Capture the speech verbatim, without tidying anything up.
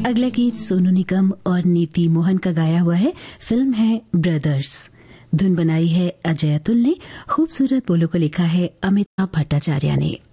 अगला गीत सोनू निगम और नीति मोहन का गाया हुआ है। फिल्म है ब्रदर्स। धुन बनाई है अजय अतुल ने, खूबसूरत बोलों को लिखा है अमिताभ भट्टाचार्य ने।